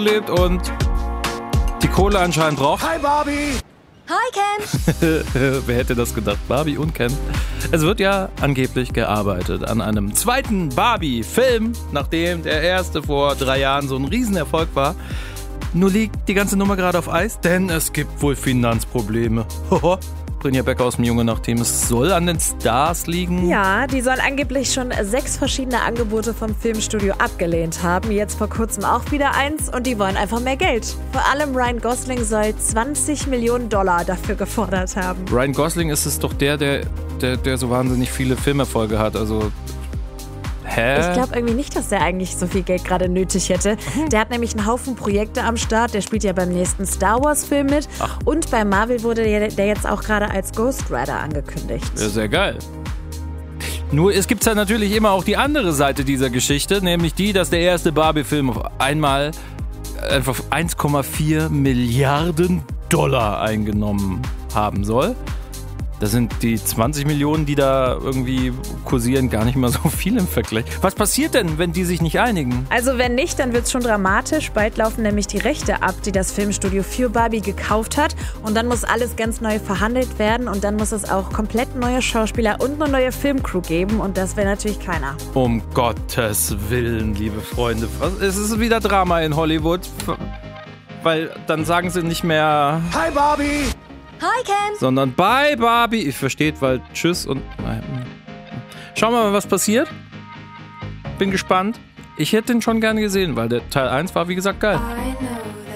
lebt und die Kohle anscheinend braucht. Hi Barbie! Hi Ken! Wer hätte das gedacht? Barbie und Ken. Es wird ja angeblich gearbeitet an einem zweiten Barbie-Film, nachdem der erste vor 3 Jahren so ein Riesenerfolg war. Nur liegt die ganze Nummer gerade auf Eis, denn es gibt wohl Finanzprobleme. Brynja Becker aus dem Junge Nacht-Team. Es soll an den Stars liegen. Ja, die sollen angeblich schon 6 verschiedene Angebote vom Filmstudio abgelehnt haben. Jetzt vor kurzem auch wieder eins und die wollen einfach mehr Geld. Vor allem Ryan Gosling soll $20 Millionen dafür gefordert haben. Ryan Gosling ist es doch der so wahnsinnig viele Filmerfolge hat. Also, hä? Ich glaube irgendwie nicht, dass der eigentlich so viel Geld gerade nötig hätte. Der hat nämlich einen Haufen Projekte am Start. Der spielt ja beim nächsten Star Wars Film mit. Ach. Und bei Marvel wurde der jetzt auch gerade als Ghost Rider angekündigt. Ja, sehr geil. Nur es gibt ja natürlich immer auch die andere Seite dieser Geschichte, nämlich die, dass der erste Barbie-Film auf einmal einfach 1,4 Milliarden Dollar eingenommen haben soll. Da sind die 20 Millionen, die da irgendwie kursieren, gar nicht mal so viel im Vergleich. Was passiert denn, wenn die sich nicht einigen? Also wenn nicht, dann wird es schon dramatisch. Bald laufen nämlich die Rechte ab, die das Filmstudio für Barbie gekauft hat. Und dann muss alles ganz neu verhandelt werden. Und dann muss es auch komplett neue Schauspieler und eine neue Filmcrew geben. Und das will natürlich keiner. Um Gottes Willen, liebe Freunde. Es ist wieder Drama in Hollywood. Weil dann sagen sie nicht mehr Hi Barbie! Hi Ken! sondern bye Barbie. Ihr versteht, weil tschüss und... Schauen wir mal, was passiert. Bin gespannt. Ich hätte den schon gerne gesehen, weil der Teil 1 war, wie gesagt, geil. I know